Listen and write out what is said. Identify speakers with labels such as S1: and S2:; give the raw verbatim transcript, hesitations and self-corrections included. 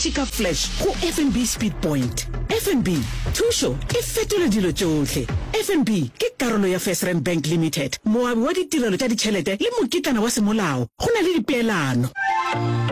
S1: ntši ka flash go F N B Speed Point. F N B thušo e fetola dilo tšohle. F N B ke karolo ya FirstRand Bank Limited, moabi wa ditirelo tša ditšhelete le mokitlana wa semolao. Go na le dipeelano.